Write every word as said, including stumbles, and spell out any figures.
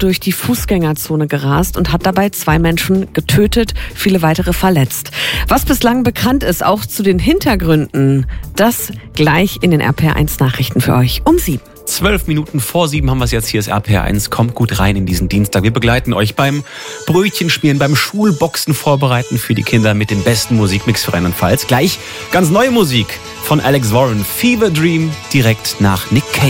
durch die Fußgängerzone gerast und hat dabei zwei Menschen getötet, viele weitere verletzt. Was bislang bekannt ist, auch zu den Hintergründen, das gleich in den R P R eins Nachrichten für euch um sieben. Zwölf Minuten vor sieben haben wir es jetzt. Hier ist R P R eins. Kommt gut rein in diesen Dienstag. Wir begleiten euch beim Brötchenspielen, beim Schulboxen vorbereiten für die Kinder mit dem besten Musikmix für Rheinland-Pfalz. Gleich ganz neue Musik von Alex Warren. Fever Dream direkt nach Nick Cave.